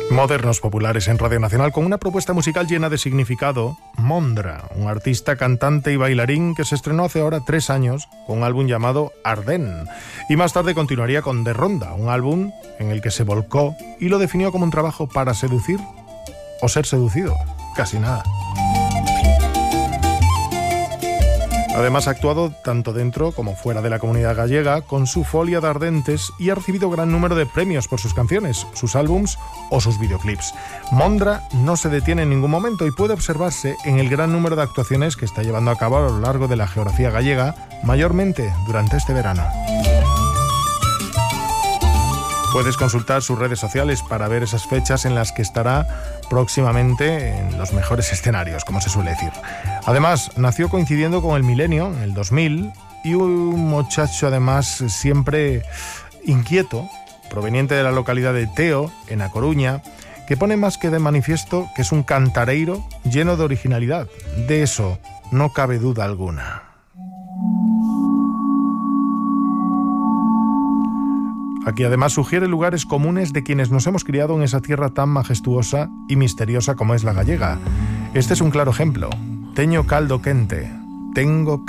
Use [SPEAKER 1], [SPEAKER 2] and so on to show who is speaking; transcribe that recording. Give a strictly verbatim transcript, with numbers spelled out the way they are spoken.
[SPEAKER 1] Modernos populares en Radio Nacional con una propuesta musical llena de significado. Mondra, un artista, cantante y bailarín que se estrenó hace ahora tres años con un álbum llamado Ardén. Y más tarde continuaría con De Ronda, un álbum en el que se volcó y lo definió como un trabajo para seducir o ser seducido. Casi nada. Además ha actuado tanto dentro como fuera de la comunidad gallega con su Folia de Ardentes y ha recibido gran número de premios por sus canciones, sus álbums o sus videoclips. Mondra no se detiene en ningún momento y puede observarse en el gran número de actuaciones que está llevando a cabo a lo largo de la geografía gallega, mayormente durante este verano. Puedes consultar sus redes sociales para ver esas fechas en las que estará próximamente en los mejores escenarios, como se suele decir. Además, nació coincidiendo con el milenio, en el dos mil, y un muchacho además siempre inquieto, proveniente de la localidad de Teo, en A Coruña, que pone más que de manifiesto que es un cantareiro lleno de originalidad. De eso no cabe duda alguna. Aquí además sugiere lugares comunes de quienes nos hemos criado en esa tierra tan majestuosa y misteriosa como es la gallega. Este es un claro ejemplo. Teño caldo quente, tengo